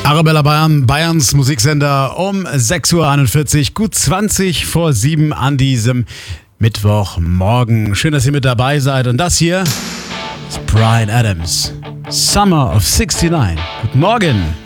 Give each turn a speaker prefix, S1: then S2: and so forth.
S1: Arabella Bayern, Bayerns Musiksender um 6.41 Uhr, gut 20 vor 7 an diesem Mittwochmorgen. Schön, dass ihr mit dabei seid. Und das hier ist Bryan Adams, Summer of '69. Guten Morgen.